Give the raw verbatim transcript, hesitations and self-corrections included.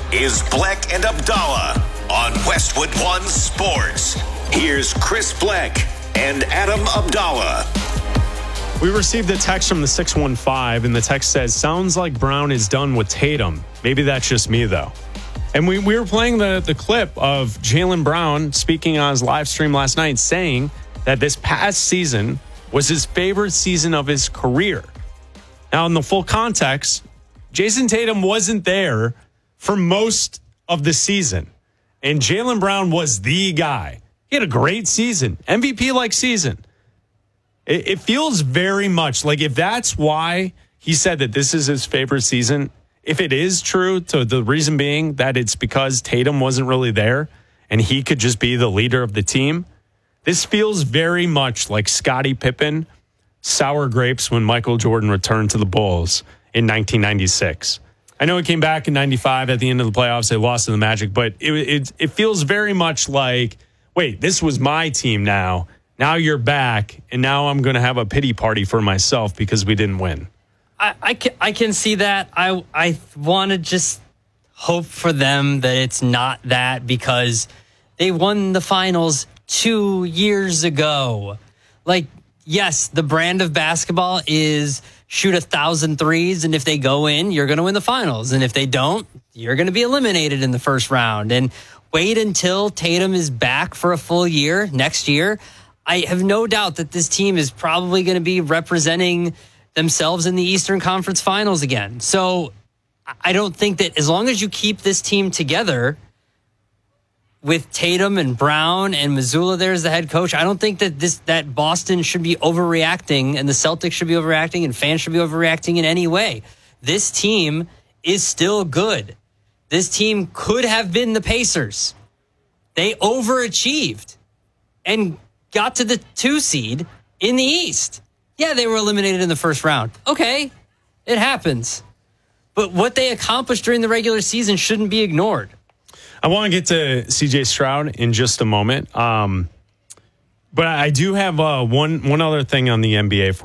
is Bleck and Abdallah on Westwood One Sports. Here's Chris Bleck and Adam Abdallah. We received a text from the six one five, and the text says, sounds like Brown is done with Tatum. Maybe that's just me, though. And we, we were playing the, the clip of Jaylen Brown speaking on his live stream last night, saying that this past season was his favorite season of his career. Now, in the full context, Jason Tatum wasn't there for most of the season, and Jaylen Brown was the guy. He had a great season, M V P-like season. It, it feels very much like if that's why he said that this is his favorite season, if it is true, to the reason being that it's because Tatum wasn't really there and he could just be the leader of the team, this feels very much like Scottie Pippen, sour grapes when Michael Jordan returned to the Bulls in nineteen ninety-six. I know he came back in ninety-five at the end of the playoffs. They lost to the Magic, but it, it, it feels very much like, wait, this was my team now. Now you're back, and now I'm going to have a pity party for myself because we didn't win. I, I, can, I can see that. I, I want to just hope for them that it's not that, because they won the finals two years ago. Like, yes, the brand of basketball is shoot a thousand threes, and if they go in, you're going to win the finals. And if they don't, you're going to be eliminated in the first round. And wait until Tatum is back for a full year next year. I have no doubt that this team is probably going to be representing themselves in the Eastern Conference Finals again. So I don't think that as long as you keep this team together with Tatum and Brown and Missoula there as the head coach, I don't think that this that Boston should be overreacting and the Celtics should be overreacting and fans should be overreacting in any way. This team is still good. This team could have been the Pacers. They overachieved and got to the two seed in the East. Yeah, they were eliminated in the first round. Okay, it happens. But what they accomplished during the regular season shouldn't be ignored. I want to get to C J Stroud in just a moment. Um, but I do have uh, one one other thing on the N B A for